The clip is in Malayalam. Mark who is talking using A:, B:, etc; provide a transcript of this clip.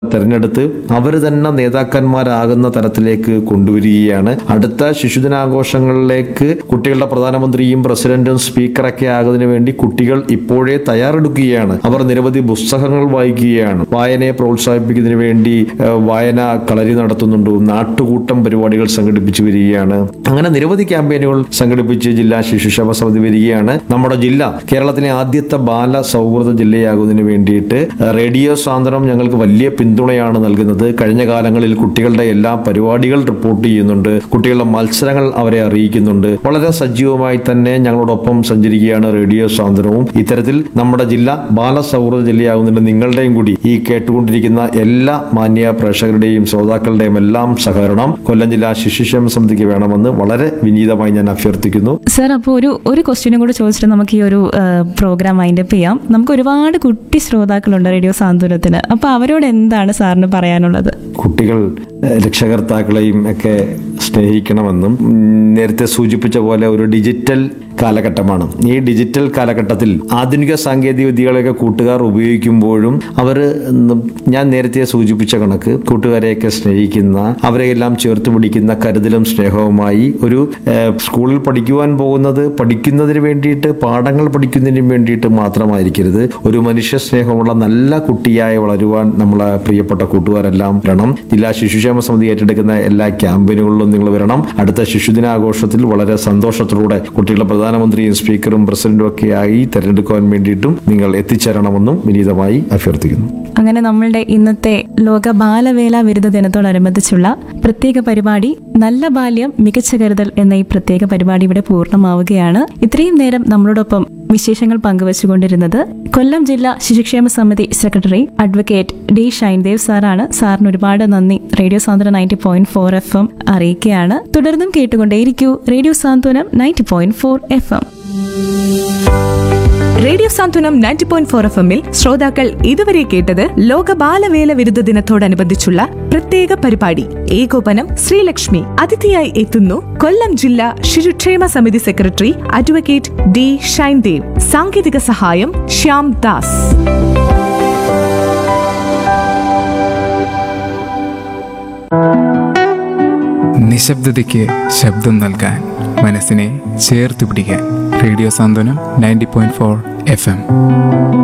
A: തെരഞ്ഞെടുത്ത് അവർ തന്നെ നേതാക്കന്മാരാകുന്ന തരത്തിലേക്ക് കൊണ്ടുവരികയാണ്. അടുത്ത ശിശുദിനാഘോഷങ്ങളിലേക്ക് കുട്ടികളുടെ പ്രധാനമന്ത്രിയും പ്രസിഡന്റും സ്പീക്കറൊക്കെ ആകുന്നതിന് വേണ്ടി കുട്ടികൾ ഇപ്പോഴേ തയ്യാറെടുക്കുകയാണ്. അവർ നിരവധി പുസ്തകങ്ങൾ വായിക്കുകയാണ്. വായനയെ പ്രോത്സാഹിപ്പിക്കുന്നതിന് വേണ്ടി വായന കളരി നടത്തുന്നുണ്ട്. നാട്ടുകൂട്ടം പരിപാടികൾ സംഘടിപ്പിച്ചു വരികയാണ്. അങ്ങനെ നിരവധി ക്യാമ്പയിനുകൾ സംഘടിപ്പിച്ച് ജില്ലാ ശിശുക്ഷേമ സമിതി വരികയാണ്. നമ്മുടെ ജില്ല കേരളത്തിലെ ആദ്യത്തെ ബാല സൗഹൃദ ജില്ലയാകുന്നതിന് വേണ്ടിയിട്ട് റേഡിയോ സാന്ത്വനം ഞങ്ങൾക്ക് വലിയ പിന്തുണയാണ് നൽകുന്നത്. കഴിഞ്ഞ കാലങ്ങളിൽ കുട്ടികളുടെ എല്ലാ പരിപാടികൾ റിപ്പോർട്ട് ചെയ്യുന്നുണ്ട്. കുട്ടികളുടെ മത്സരങ്ങൾ അവരെ അറിയിക്കുന്നുണ്ട്. വളരെ സജീവമായി തന്നെ ഞങ്ങളോടൊപ്പം സഞ്ചരിക്കുകയാണ് റേഡിയോ സാന്ത്വനവും. ഇത്തരത്തിൽ നമ്മുടെ ജില്ല ബാലസൗഹൃദ ജില്ലയാകുന്നുണ്ട്. നിങ്ങളുടെയും കൂടി ഈ കേട്ടുകൊണ്ടിരിക്കുന്ന എല്ലാ മാന്യ പ്രേക്ഷകരുടെയും ശ്രോതാക്കളുടെയും എല്ലാം സഹകരണം കൊല്ലം ജില്ലാ ശിശുക്ഷേമ സമിതിക്ക് വേണമെന്ന് വളരെ വിനീതമായി ഞാൻ അഭ്യർത്ഥിക്കുന്നു.
B: സർ, അപ്പോൾ ഒരു ക്വസ്റ്റ്യനും കൂടെ ചോദിച്ചിട്ട് നമുക്ക് ഈ ഒരു പ്രോഗ്രാം വൈൻഡപ്പ് ചെയ്യാം. നമുക്ക് ഒരുപാട് കുട്ടി ശ്രോതാക്കളുണ്ട് റേഡിയോ സാന്ത്വനത്തിന്. അപ്പോൾ അവരോട് എന്താണ് സാറിന് പറയാനുള്ളത്?
A: കുട്ടികൾ രക്ഷകർത്താക്കളെയും ഒക്കെ സ്നേഹിക്കണമെന്നും നേരത്തെ സൂചിപ്പിച്ച പോലെ ഒരു ഡിജിറ്റൽ കാലഘട്ടമാണ്. ഈ ഡിജിറ്റൽ കാലഘട്ടത്തിൽ ആധുനിക സാങ്കേതിക വിദ്യകളൊക്കെ കൂട്ടുകാർ ഉപയോഗിക്കുമ്പോഴും അവർ ഞാൻ നേരത്തെ സൂചിപ്പിച്ച കണക്ക് കൂട്ടുകാരെയൊക്കെ സ്നേഹിക്കുന്ന, അവരെയെല്ലാം ചേർത്ത് പിടിക്കുന്ന കരുതലും സ്നേഹവുമായി ഒരു സ്കൂളിൽ പഠിക്കുവാൻ പോകുന്നത് പഠിക്കുന്നതിന് വേണ്ടിയിട്ട്, പാഠങ്ങൾ പഠിക്കുന്നതിന് വേണ്ടിയിട്ട് മാത്രമായിരിക്കരുത്. ഒരു മനുഷ്യ സ്നേഹമുള്ള നല്ല കുട്ടിയായി വളരുവാൻ നമ്മളെ പ്രിയപ്പെട്ട കൂട്ടുകാരെല്ലാം വരണം. ജില്ലാ ശിശുക്ഷേമ സമിതി ഏറ്റെടുക്കുന്ന എല്ലാ ക്യാമ്പയിനുകളിലും നിങ്ങൾ വരണം. അടുത്ത ശിശുദിനാഘോഷത്തിൽ വളരെ സന്തോഷത്തോടെ കുട്ടികളുടെ പ്രധാനമന്ത്രിയും സ്പീക്കറും പ്രസിഡന്റും ഒക്കെ ആയി തെരഞ്ഞെടുക്കുവാൻ വേണ്ടിയിട്ടും നിങ്ങൾ എത്തിച്ചേരണമെന്നും വിനീതമായി അഭ്യർത്ഥിക്കുന്നു.
B: അങ്ങനെ നമ്മളുടെ ഇന്നത്തെ ലോക ബാലവേല വിരുദ്ധ ദിനത്തോടനുബന്ധിച്ചുള്ള പ്രത്യേക പരിപാടി നല്ല ബാല്യം മികച്ച കരുതൽ എന്ന ഈ പ്രത്യേക പരിപാടി ഇവിടെ പൂർണ്ണമാവുകയാണ്. ഇത്രയും നേരം നമ്മളോടൊപ്പം വിശേഷങ്ങൾ പങ്കുവച്ചുകൊണ്ടിരുന്നത് കൊല്ലം ജില്ലാ ശിശുക്ഷേമ സമിതി സെക്രട്ടറി അഡ്വക്കേറ്റ് ഡി ഷൈൻദേവ് സാറാണ്. സാറിന് ഒരുപാട് നന്ദി. റേഡിയോ സാന്ത്വനം 90.4 FM അറിയിക്കുകയാണ്. തുടർന്നും കേട്ടുകൊണ്ടേയിരിക്കൂ റേഡിയോ സാന്ത്വനം 90.4 FM.
C: റേഡിയോ സാന്ത്വനം 90.4 FM-ൽ ശ്രോതാക്കൾ ഇതുവരെ കേട്ടത് ലോക ബാലവേല വിരുദ്ധ ദിനത്തോടനുബന്ധിച്ചുള്ള പ്രത്യേക പരിപാടി. ഏകോപനം ശ്രീലക്ഷ്മി. അതിഥിയായി എത്തുന്നു കൊല്ലം ജില്ലാ ശിശുക്ഷേമ സമിതി സെക്രട്ടറി അഡ്വക്കേറ്റ് ഡി ഷൈൻദേവ്. സാങ്കേതിക സഹായം ശ്യാം ദാസ്.
D: നിശബ്ദതയ്ക്ക് ശബ്ദം നൽകാൻ, മനസ്സിനെ ചേർത്ത് പിടിക്കാൻ റേഡിയോ സാന്ത്വനം 90.4 FM.